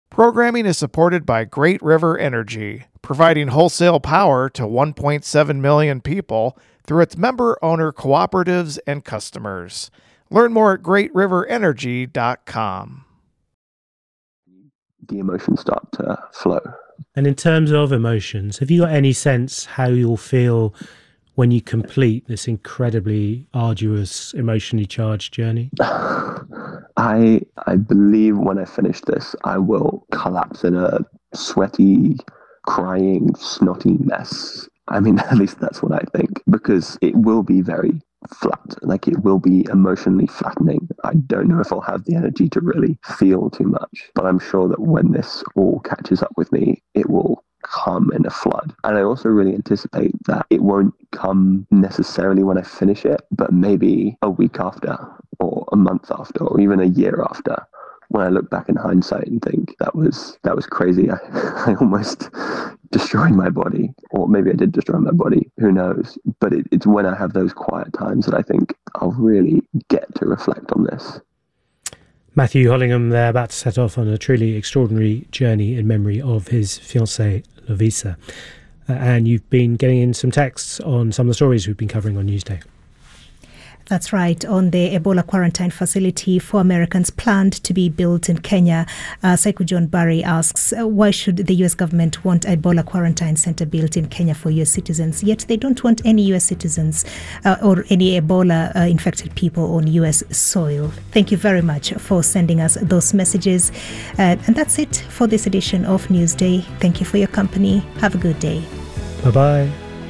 Programming is supported by Great River Energy, providing wholesale power to 1.7 million people through its member-owner cooperatives and customers. Learn more at greatriverenergy.com. The emotions start to flow. And in terms of emotions, have you got any sense how you'll feel when you complete this incredibly arduous, emotionally charged journey? I believe when I finish this, I will collapse in a sweaty, crying, snotty mess. I mean, at least that's what I think, because it will be very flat. Like, it will be emotionally flattening. I don't know if I'll have the energy to really feel too much, but I'm sure that when this all catches up with me, it will come in a flood. And I also really anticipate that it won't come necessarily when I finish it, but maybe a week after, or a month after, or even a year after, when I look back in hindsight and think that was crazy. I almost destroyed my body, or maybe I did destroy my body, who knows. But it's when I have those quiet times that I think I'll really get to reflect on this. Matthew Hollingham there, about to set off on a truly extraordinary journey in memory of his fiancée, Lovisa. And you've been getting in some texts on some of the stories we've been covering on Newsday. That's right. On the Ebola quarantine facility for Americans planned to be built in Kenya, Saiku John Barry asks, why should the U.S. government want Ebola quarantine center built in Kenya for U.S. citizens, yet they don't want any U.S. citizens or any Ebola infected people on U.S. soil? Thank you very much for sending us those messages. And that's it for this edition of Newsday. Thank you for your company. Have a good day. Bye-bye.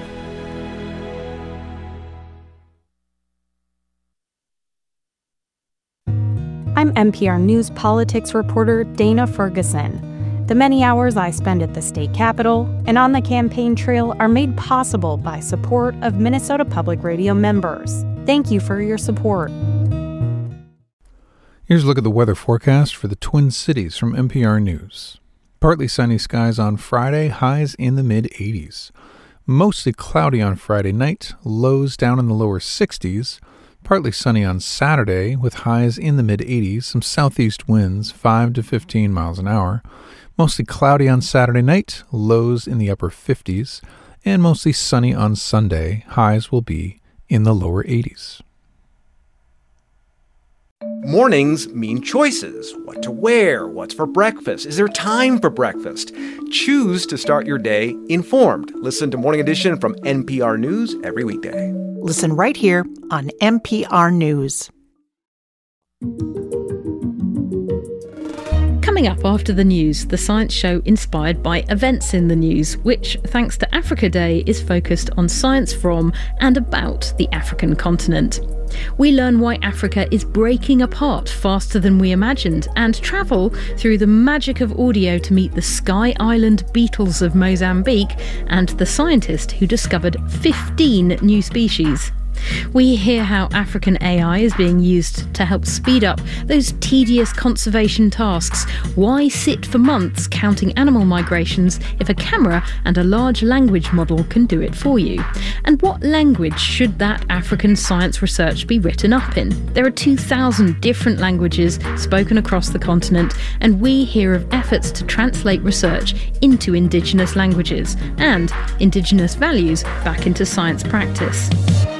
I'm NPR News politics reporter Dana Ferguson. The many hours I spend at the state capitol and on the campaign trail are made possible by support of Minnesota Public Radio members. Thank you for your support. Here's a look at the weather forecast for the Twin Cities from NPR News. Partly sunny skies on Friday, highs in the mid-80s. Mostly cloudy on Friday night, lows down in the lower 60s. Partly sunny on Saturday with highs in the mid-80s, some southeast winds 5 to 15 miles an hour. Mostly cloudy on Saturday night, lows in the upper 50s. And mostly sunny on Sunday, highs will be in the lower 80s. Mornings mean choices. What to wear, what's for breakfast, is there time for breakfast? Choose to start your day informed. Listen to Morning Edition from NPR News every weekday. Listen right here on NPR News. Coming up after the news, the science show inspired by events in the news, which, thanks to Africa Day, is focused on science from and about the African continent. We learn why Africa is breaking apart faster than we imagined and travel through the magic of audio to meet the Sky Island beetles of Mozambique and the scientist who discovered 15 new species. We hear how African AI is being used to help speed up those tedious conservation tasks. Why sit for months counting animal migrations if a camera and a large language model can do it for you? And what language should that African science research be written up in? There are 2,000 different languages spoken across the continent, and we hear of efforts to translate research into indigenous languages and indigenous values back into science practice.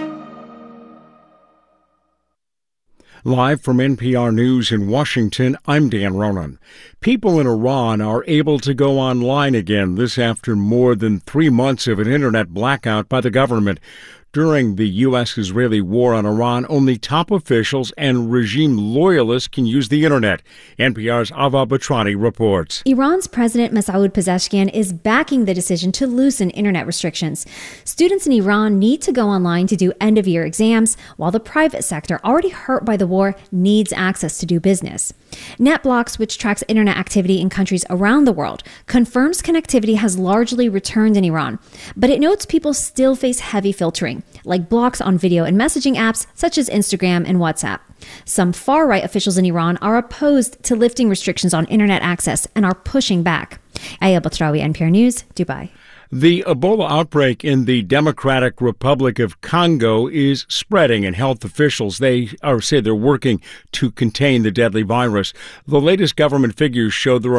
Live from NPR News in Washington, I'm Dan Ronan. People in Iran are able to go online again, this after more than 3 months of an internet blackout by the government. During the U.S.-Israeli war on Iran, only top officials and regime loyalists can use the internet. NPR's Ava Batrani reports. Iran's President Masoud Pezeshkian is backing the decision to loosen internet restrictions. Students in Iran need to go online to do end-of-year exams, while the private sector, already hurt by the war, needs access to do business. NetBlocks, which tracks internet activity in countries around the world, confirms connectivity has largely returned in Iran, but it notes people still face heavy filtering, like blocks on video and messaging apps such as Instagram and WhatsApp. Some far-right officials in Iran are opposed to lifting restrictions on internet access and are pushing back. Aya Batrawi, NPR News, Dubai. The Ebola outbreak in the Democratic Republic of Congo is spreading, and health officials say they're working to contain the deadly virus. The latest government figures show there are